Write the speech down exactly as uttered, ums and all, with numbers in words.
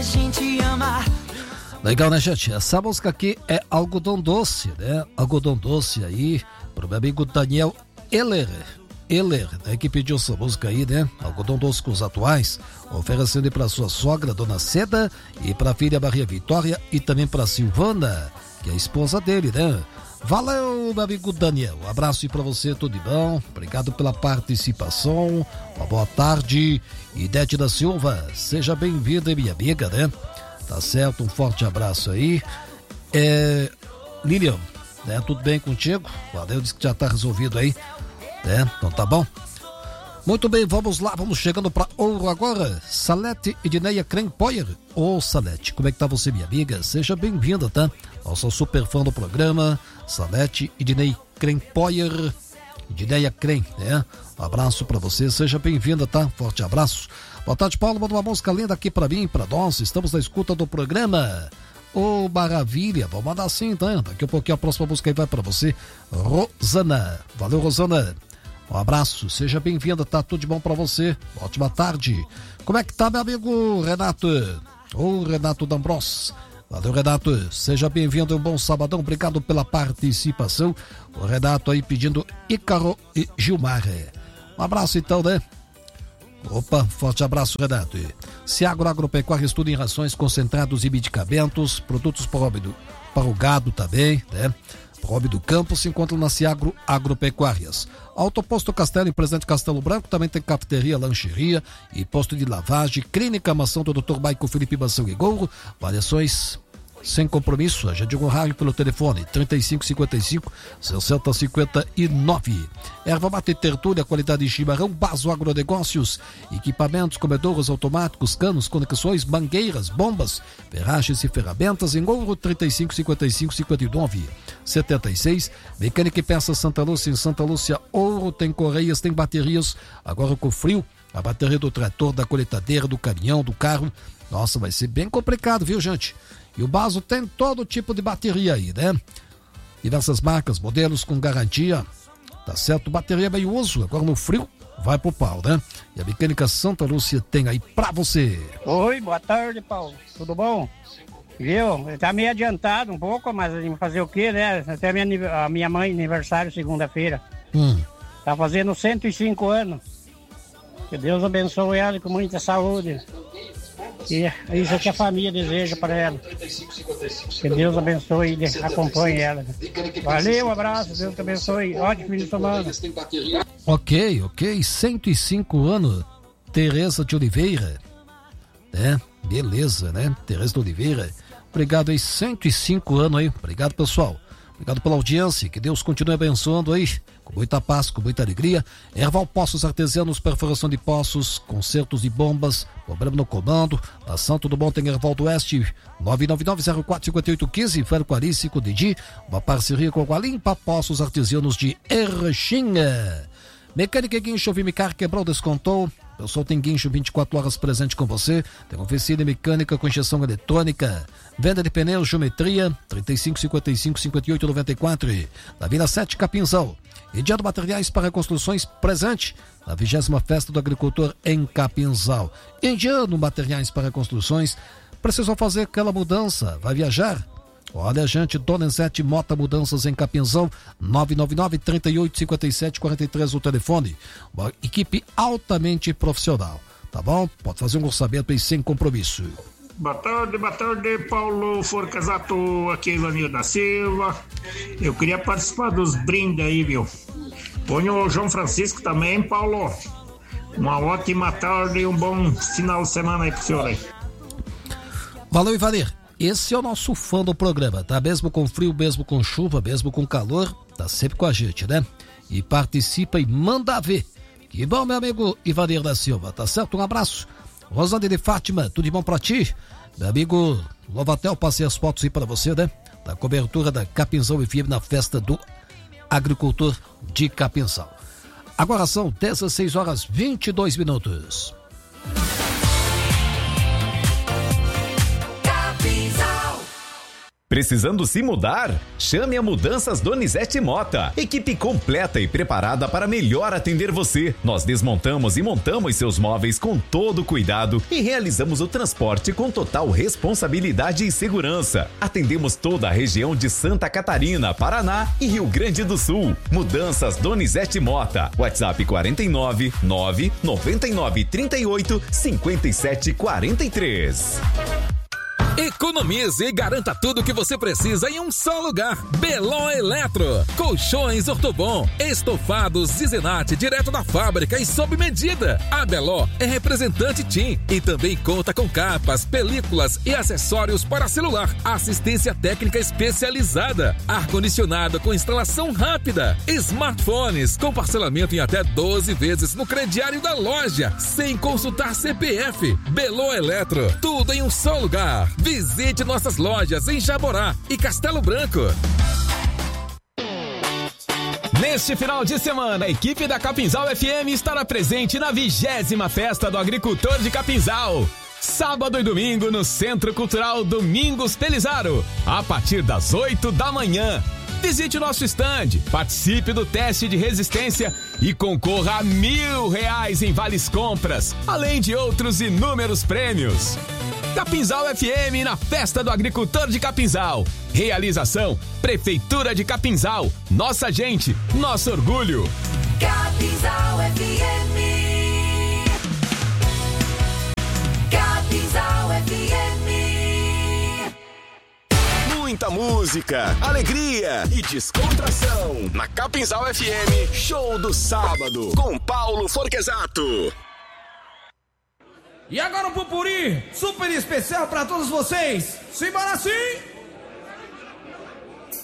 gente ama. Legal, né, gente? Essa música aqui é Algodão Doce, né? Algodão Doce aí, pro meu amigo Daniel Eller. Eller, né? Que pediu essa música aí, né? Algodão Doce com os atuais, oferecendo pra sua sogra, Dona Seda, e pra filha Maria Vitória, e também pra Silvana, que é a esposa dele, né? Valeu, meu amigo Daniel. Um abraço aí pra você, tudo de bom. Obrigado pela participação. Uma boa tarde. Idete da Silva, seja bem-vinda, minha amiga, né? Tá certo, um forte abraço aí. É, Lilian, né? Tudo bem contigo? Valeu, disse que já tá resolvido aí, né? Então tá bom. Muito bem, vamos lá, vamos chegando pra Ouro agora. Salete Edneia Krempoyer. Ô, Salete, como é que tá você, minha amiga? Seja bem-vinda, tá? Nossa super fã do programa, Salete Edneia Krempoyer. Edneia Krem, né? Um abraço pra você, seja bem-vinda, tá? Forte abraço. Boa tarde, Paulo, manda uma música linda aqui pra mim, pra nós. Estamos na escuta do programa. Ô, oh, maravilha, vamos mandar assim, tá? Daqui a pouquinho a próxima música aí vai pra você, Rosana. Valeu, Rosana. Um abraço, seja bem-vinda, tá tudo de bom pra você. Ótima tarde. Como é que tá, meu amigo Renato? Ô, Renato D'Ambros. Valeu, Renato, seja bem-vindo, um bom sabadão, obrigado pela participação. O Renato aí pedindo Ícaro e Gilmar. Um abraço então, né? Opa, forte abraço, Renato. Ciagro Agropecuária, estudo em rações, concentrados e medicamentos, produtos para o, do, para o gado também, né? Para o hobby do campo se encontra na Ciagro Agropecuárias. Autoposto Castelo, em Presidente Castelo Branco, também tem cafeteria, lancheria e posto de lavagem. Clínica Mação do doutor Maico Felipe Mação e Gouro. Variações sem compromisso. Agende um rádio pelo telefone trinta e cinco cinquenta e cinco, sessenta cinquenta e nove. Erva mate tertúlia, qualidade de chimarrão, Baso Agronegócios. Equipamentos, comedouros automáticos, canos, conexões, mangueiras, bombas, ferragens e ferramentas. Em Ouro, trinta e cinco cinquenta e cinco, cinquenta e nove, setenta e seis. Mecânica e peças Santa Lúcia, em Santa Lúcia, Ouro. Tem correias, tem baterias. Agora com frio, a bateria do trator, da coletadeira, do caminhão, do carro. Nossa, vai ser bem complicado, viu, gente? E o Baso tem todo tipo de bateria aí, né? Diversas marcas, modelos com garantia. Tá certo? Bateria bem uso. Agora no frio, vai pro pau, né? E a Mecânica Santa Lúcia tem aí pra você. Oi, boa tarde, Paulo. Tudo bom? Viu? Tá meio adiantado um pouco, mas fazer o quê, né? Até a minha, a minha mãe, aniversário, segunda-feira. Hum. Tá fazendo cento e cinco anos. Que Deus abençoe ela com muita saúde. E é isso que a família deseja para ela. Que Deus abençoe e acompanhe ela. Valeu, um abraço, Deus te abençoe. Ótimo fim de semana. Ok, ok. cento e cinco anos. Tereza de Oliveira. É, beleza, né? Tereza de Oliveira. Obrigado aí, cento e cinco anos aí. Obrigado, pessoal. Obrigado pela audiência. Que Deus continue abençoando aí. Com muita paz, com muita alegria. Erval Poços Artesianos, perfuração de poços, consertos de bombas, problema no comando. Na Santo do Bom tem Erval do Oeste, nove nove nove zero quatro cinco oito um cinco, Ferro Clarice com Didi, uma parceria com a Limpa Poços Artesianos de Erchinha. Mecânica e Guincho, Vimicar, quebrou, descontou. O pessoal tem guincho vinte e quatro horas presente com você. Tem oficina mecânica com injeção eletrônica. Venda de pneus, geometria, trinta e cinco cinquenta e cinco cinquenta e oito noventa e quatro. Na Vila sete, Capinzal. Indiano Materiais para Construções presente na vigésima Festa do Agricultor em Capinzal. Indiano Materiais para Construções. Precisou fazer aquela mudança? Vai viajar? Olha, gente, Donizete Mota Mudanças em Capinzal, nove nove nove, trinta e oito, cinquenta e sete, quarenta e três o telefone. Uma equipe altamente profissional, tá bom? Pode fazer um orçamento aí sem compromisso. Boa tarde, boa tarde, Paulo Forcasato, aqui é Ivanildo da Silva. Eu queria participar dos brindes aí, viu? Põe o João Francisco também, Paulo. Uma ótima tarde e um bom final de semana aí pro senhor aí. Valeu, Ivanir. Esse é o nosso fã do programa, tá? Mesmo com frio, mesmo com chuva, mesmo com calor, tá sempre com a gente, né? E participa e manda ver. Que bom, meu amigo Ivanir da Silva, tá certo? Um abraço. Rosane de Fátima, tudo de bom pra ti? Meu amigo Lovatel, passei as fotos aí pra você, né? Da cobertura da Capinzal F M na festa do Agricultor de Capinzal. Agora são dezesseis horas e vinte e dois minutos. Precisando se mudar? Chame a Mudanças Donizete Mota. Equipe completa e preparada para melhor atender você. Nós desmontamos e montamos seus móveis com todo cuidado e realizamos o transporte com total responsabilidade e segurança. Atendemos toda a região de Santa Catarina, Paraná e Rio Grande do Sul. Mudanças Donizete Mota. WhatsApp quarenta e nove, nove, noventa e nove, trinta e oito, cinquenta e sete, quarenta e três. Economize e garanta tudo o que você precisa em um só lugar. Beló Eletro. Colchões Ortobon, estofados Zizenat direto da fábrica e sob medida. A Beló é representante TIM e também conta com capas, películas e acessórios para celular. Assistência técnica especializada. Ar-condicionado com instalação rápida. Smartphones com parcelamento em até doze vezes no crediário da loja, sem consultar C P F. Beló Eletro. Tudo em um só lugar. Visite nossas lojas em Jaborá e Castelo Branco. Neste final de semana, a equipe da Capinzal F M estará presente na vigésima Festa do Agricultor de Capinzal. Sábado e domingo no Centro Cultural Domingos Pelizaro, a partir das oito da manhã. Visite nosso stand, participe do teste de resistência e concorra a mil reais em vales compras, além de outros inúmeros prêmios. Capinzal F M na Festa do Agricultor de Capinzal. Realização Prefeitura de Capinzal. Nossa gente, nosso orgulho. Capinzal F M. Capinzal F M. Muita música, alegria e descontração. Na Capinzal F M, show do sábado com Paulo Forquesato. E agora o Pupuri, super especial pra todos vocês. Simbora sim!